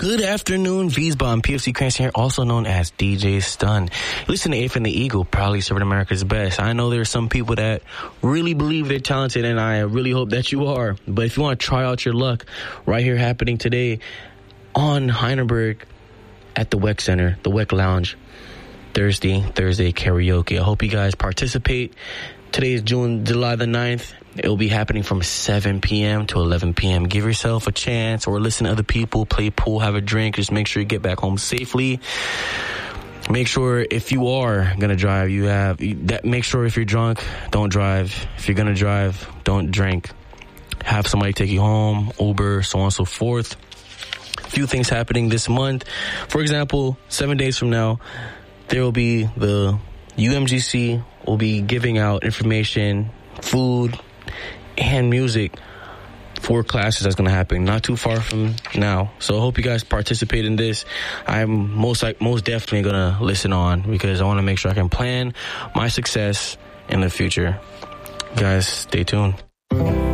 Good afternoon, Vsbomb, PFC Cranston here, also known as DJ Stun. Listen to If and the Eagle, proudly serving America's best. I know there are some people that really believe they're talented, and I really hope that you are. But if you want to try out your luck, right here happening today on Heidelberg at the WEC Center, the WEC Lounge, Thursday karaoke. I hope you guys participate. Today is July the 9th. It will be happening from 7 p.m. to 11 p.m. Give yourself a chance or listen to other people, play pool, have a drink. Just make sure you get back home safely. Make sure if you are going to drive, make sure if you're drunk, don't drive. If you're going to drive, don't drink. Have somebody take you home, Uber, so on and so forth. A few things happening this month. For example, 7 days from now, there will be the UMGC will be giving out information, food, and music for classes that's going to happen not too far from now. So I hope you guys participate in this. I'm most definitely going to listen on because I want to make sure I can plan my success in the future. Guys, stay tuned.